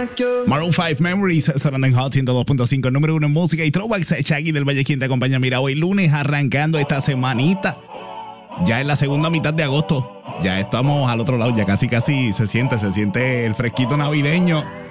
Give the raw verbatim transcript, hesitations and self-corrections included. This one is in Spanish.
Maroon five Memories, sonando en Hot ciento dos punto cinco, número uno en música y throwbacks. Shaggy del Valle, quien te acompaña. Mira, hoy lunes arrancando esta semanita. Ya en la segunda mitad de agosto. Ya estamos al otro lado, ya casi casi se siente, se siente el fresquito navideño.